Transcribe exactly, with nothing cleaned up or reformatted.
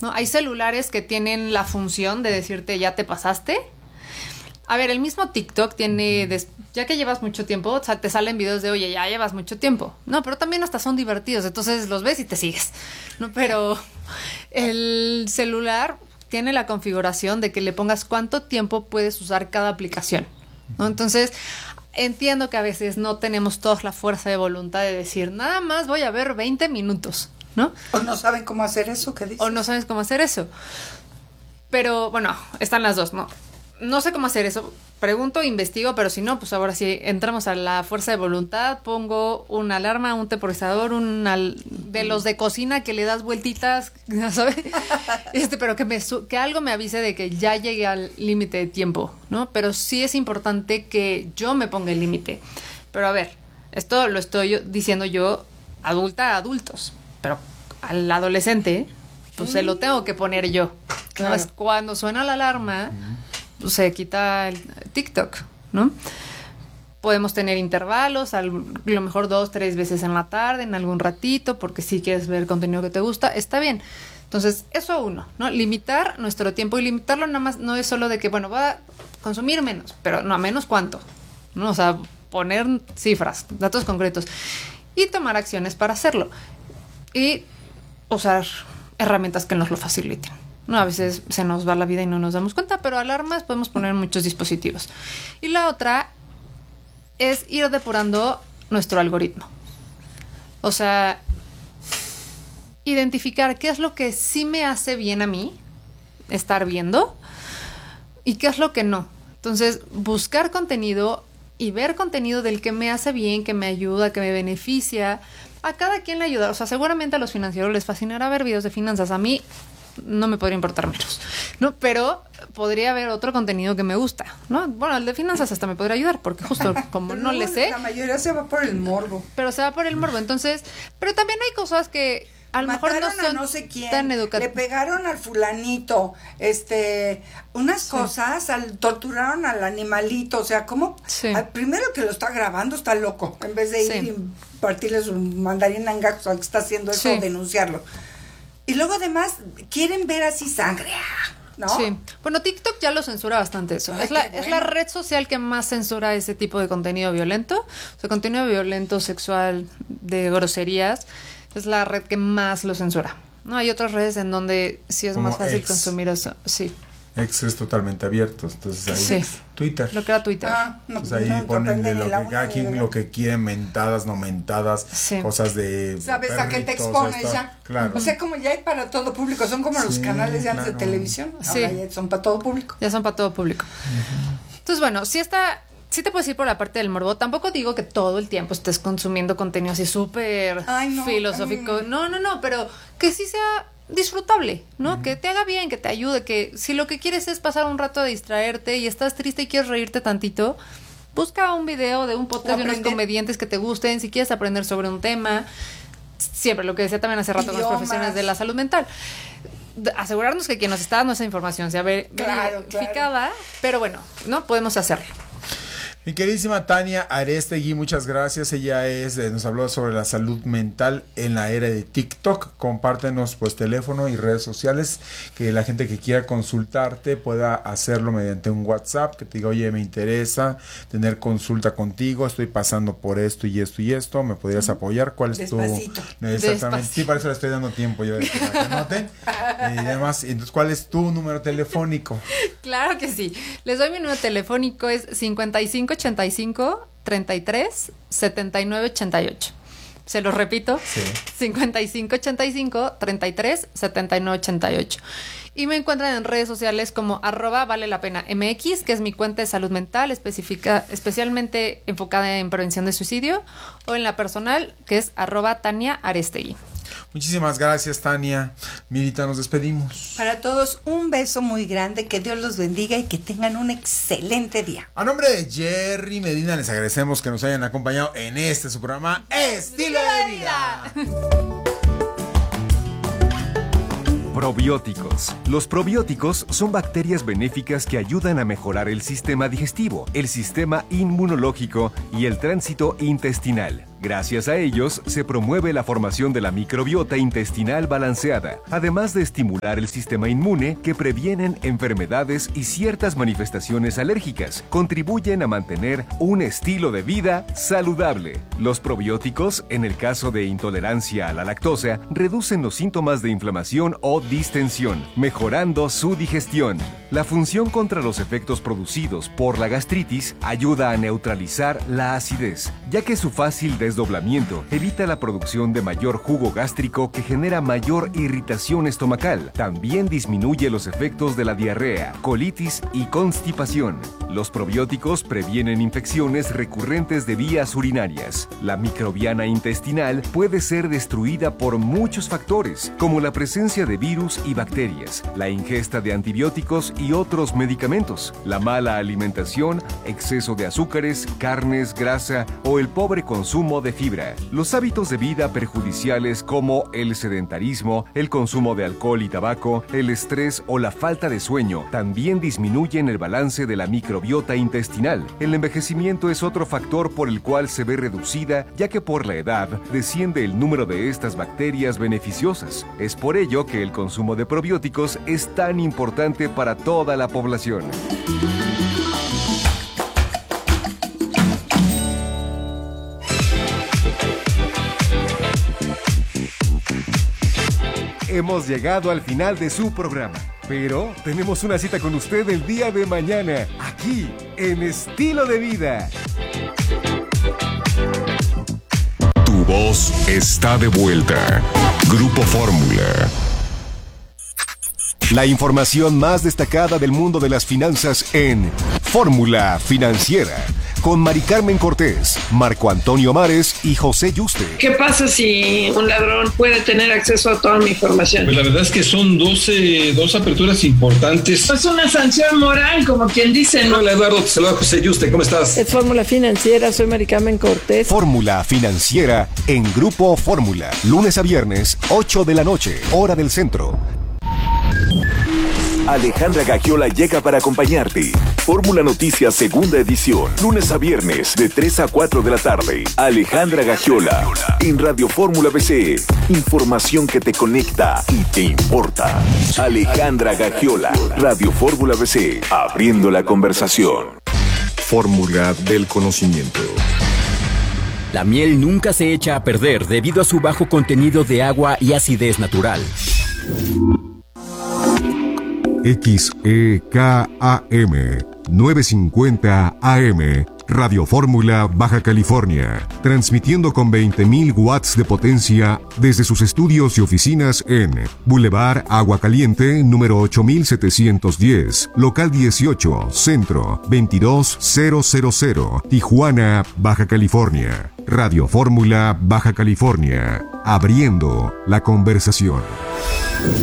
¿no? Hay celulares que tienen la función de decirte ya te pasaste. A ver, el mismo TikTok tiene, des- ya que llevas mucho tiempo, o sea, te salen videos de, oye, ya llevas mucho tiempo. No, pero también hasta son divertidos, entonces los ves y te sigues. No, pero el celular tiene la configuración de que le pongas cuánto tiempo puedes usar cada aplicación, ¿no? Entonces, entiendo que a veces no tenemos toda la fuerza de voluntad de decir, nada más voy a ver veinte minutos, ¿no? O no saben cómo hacer eso, ¿qué dices? O no sabes cómo hacer eso. Pero, bueno, están las dos, ¿no? No sé cómo hacer eso. Pregunto, investigo, pero si no, pues ahora sí entramos a la fuerza de voluntad. Pongo una alarma, un temporizador, un al- de los de cocina que le das vueltitas, ¿sabes? Este, pero que me su- que algo me avise de que ya llegué al límite de tiempo, ¿no? Pero sí es importante que yo me ponga el límite. Pero a ver, esto lo estoy yo- diciendo yo adulta a adultos, pero al adolescente, pues se lo tengo que poner yo. Claro. Entonces, cuando suena la alarma, pues se quita el TikTok, ¿no? Podemos tener intervalos, a lo mejor dos, tres veces en la tarde, en algún ratito, porque si quieres ver contenido que te gusta, está bien. Entonces, eso uno, ¿no? Limitar nuestro tiempo y limitarlo nada más no es solo de que, bueno, va a consumir menos, pero no, a menos cuánto, ¿no? O sea, poner cifras, datos concretos y tomar acciones para hacerlo. Y usar herramientas que nos lo faciliten. No, a veces se nos va la vida y no nos damos cuenta, pero alarmas podemos poner en muchos dispositivos. Y la otra es ir depurando nuestro algoritmo. O sea, identificar qué es lo que sí me hace bien a mí estar viendo y qué es lo que no. Entonces, buscar contenido y ver contenido del que me hace bien, que me ayuda, que me beneficia. A cada quien le ayuda. O sea, seguramente a los financieros les fascinará ver videos de finanzas. A mí no me podría importar menos, ¿no? Pero podría haber otro contenido que me gusta, ¿no? Bueno, el de finanzas hasta me podría ayudar, porque justo como no le sé, La mayoría se va por el morbo. pero se va por el morbo. Entonces, pero también hay cosas que a lo mejor no Mataron a son no sé quién, tan le educativas. pegaron al fulanito, este, unas Sí. cosas, al, torturaron al animalito, o sea, ¿cómo? Sí. Al primero que lo está grabando está loco, en vez de ir Sí. y partirle su mandarina en gajos al que está haciendo eso, Sí. o denunciarlo. Y luego además quieren ver así sangre, ¿no? Sí. Bueno, TikTok ya lo censura bastante eso. Ay, es, la, qué es la bueno. red social que más censura ese tipo de contenido violento. O sea, contenido violento, sexual, de groserías. Es la red que más lo censura. No, hay otras redes en donde sí es Como más fácil X. consumir eso. Sí. X es totalmente abierto, entonces ahí Sí. Twitter. Lo que era Twitter. Ah, no, Pues ahí no, ponen de aprenden lo ni la que una cada ni quien la lo otra. que quiere, mentadas, no mentadas, Sí. cosas de ¿Sabes a qué te perritos, expones esto. ya? Claro. O sea, como ya hay para todo público, son como los Sí, canales de antes claro. de televisión, Sí. ahora ya son para todo público. Ya son para todo público. Entonces, bueno, sí está, sí te puedes ir por la parte del morbo. Tampoco digo que todo el tiempo estés consumiendo contenido así súper Ay, no, filosófico. ay. No, no, no, pero que sí sea disfrutable, ¿no? Que te haga bien, que te ayude, que si lo que quieres es pasar un rato de distraerte y estás triste y quieres reírte tantito, busca un video de un podcast de unos Aprender. comediantes que te gusten, si quieres aprender sobre un tema. Siempre, lo que decía también hace rato con los Idiomas. profesionales de la salud mental. De- asegurarnos que quien nos está dando esa información sea ver- Claro, verificada, pero bueno, no podemos hacerlo. Mi queridísima Tania Arestegui, muchas gracias. Ella es, eh, nos habló sobre la salud mental en la era de TikTok. Compártenos pues teléfono y redes sociales, que la gente que quiera consultarte pueda hacerlo mediante un WhatsApp, que te diga, oye, me interesa tener consulta contigo, estoy pasando por esto y esto y esto, ¿me podrías apoyar? ¿Cuál es Despacito. tu...? Exactamente. Despacito. Sí, para eso le estoy dando tiempo yo de que para que anoten. Y además, entonces, ¿cuál es tu número telefónico? Claro que sí. Les doy mi número telefónico, es cincuenta y cinco ochenta y cinco treinta y tres setenta y nueve ochenta y ocho. Se los repito. Sí. cincuenta y cinco ochenta y cinco treinta y tres setenta y nueve ochenta y ocho. Y me encuentran en redes sociales como arroba vale la pena mx, que es mi cuenta de salud mental específica, especialmente enfocada en prevención de suicidio, o en la personal, que es arroba Tania Arestegui. Muchísimas gracias, Tania. Mirita, nos despedimos. Para todos, un beso muy grande, que Dios los bendiga y que tengan un excelente día. A nombre de Jerry Medina, les agradecemos que nos hayan acompañado en este su programa Estilo de Vida. Probióticos. Los probióticos son bacterias benéficas que ayudan a mejorar el sistema digestivo, el sistema inmunológico y el tránsito intestinal. Gracias a ellos, se promueve la formación de la microbiota intestinal balanceada, además de estimular el sistema inmune que previenen enfermedades y ciertas manifestaciones alérgicas. Contribuyen a mantener un estilo de vida saludable. Los probióticos, en el caso de intolerancia a la lactosa, reducen los síntomas de inflamación o distensión, mejorando su digestión. La función contra los efectos producidos por la gastritis ayuda a neutralizar la acidez, ya que su fácil desdoblamiento evita la producción de mayor jugo gástrico que genera mayor irritación estomacal. También disminuye los efectos de la diarrea, colitis y constipación. Los probióticos previenen infecciones recurrentes de vías urinarias. La microbiana intestinal puede ser destruida por muchos factores, como la presencia de virus y bacterias, la ingesta de antibióticos y otros medicamentos, la mala alimentación, exceso de azúcares, carnes, grasa o el pobre consumo de fibra. Los hábitos de vida perjudiciales como el sedentarismo, el consumo de alcohol y tabaco, el estrés o la falta de sueño también disminuyen el balance de la microbiota intestinal. El envejecimiento es otro factor por el cual se ve reducida, ya que por la edad desciende el número de estas bacterias beneficiosas. Es por ello que el consumo de probióticos es tan importante para toda la población. Hemos llegado al final de su programa, pero tenemos una cita con usted el día de mañana, aquí, en Estilo de Vida. Tu voz está de vuelta. Grupo Fórmula. La información más destacada del mundo de las finanzas en Fórmula Financiera, con Mari Carmen Cortés, Marco Antonio Mares y José Yuste. ¿Qué pasa si un ladrón puede tener acceso a toda mi información? Pues la verdad es que son doce, dos aperturas importantes. Es una sanción moral, como quien dice, ¿no? Hola Eduardo, te saluda José Yuste, ¿cómo estás? Es Fórmula Financiera, soy Mari Carmen Cortés. Fórmula Financiera en Grupo Fórmula, lunes a viernes, ocho de la noche, hora del centro. Alejandra Gagiola llega para acompañarte. Fórmula Noticias, segunda edición. Lunes a viernes, de tres a cuatro de la tarde. Alejandra Gagiola, en Radio Fórmula B C. Información que te conecta y te importa. Alejandra Gagiola, Radio Fórmula B C. Abriendo la conversación. Fórmula del conocimiento. La miel nunca se echa a perder debido a su bajo contenido de agua y acidez natural. X E K A M novecientos cincuenta A M, Radio Fórmula, Baja California, transmitiendo con veinte mil watts de potencia desde sus estudios y oficinas en Boulevard Agua Caliente, número ocho mil setecientos diez, local dieciocho, Centro, veintidós mil, Tijuana, Baja California. Radio Fórmula, Baja California, abriendo la conversación.